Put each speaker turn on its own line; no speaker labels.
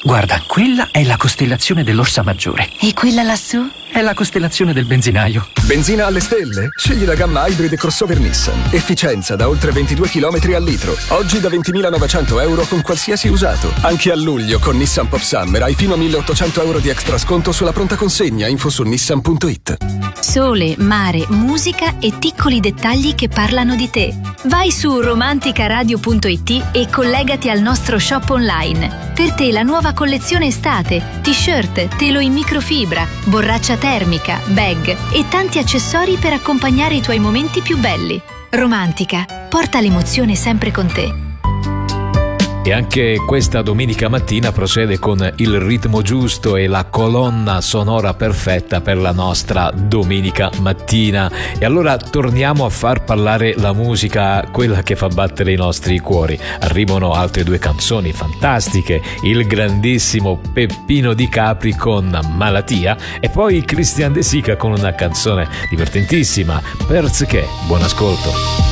Guarda, quella è la costellazione dell'Orsa Maggiore.
E quella lassù?
È la costellazione del benzinaio.
Benzina alle stelle? Scegli la gamma Hybrid crossover Nissan. Efficienza da oltre 22 km al litro. Oggi da 20.900 euro con qualsiasi usato. Anche a luglio con Nissan Pop Summer hai fino a 1.800 euro di extra sconto sulla pronta consegna. Info su nissan.it.
Sole, mare, musica e piccoli dettagli che parlano di te. Vai su romanticaradio.it e collegati al nostro shop online. Per te la nuova collezione estate, t-shirt, telo in microfibra, borraccia termica, bag e tanti accessori per accompagnare i tuoi momenti più belli. Romantica, porta l'emozione sempre con te.
E anche questa domenica mattina procede con il ritmo giusto e la colonna sonora perfetta per la nostra domenica mattina. E allora torniamo a far parlare la musica, quella che fa battere i nostri cuori. Arrivano altre due canzoni fantastiche, il grandissimo Peppino Di Capri con Malatia e poi Christian De Sica con una canzone divertentissima, Perché. Buon ascolto.